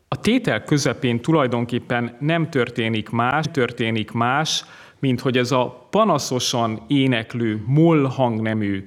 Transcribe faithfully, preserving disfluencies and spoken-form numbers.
A tétel közepén tulajdonképpen nem történik más, történik más, mint hogy ez a panaszosan éneklő moll hangnemű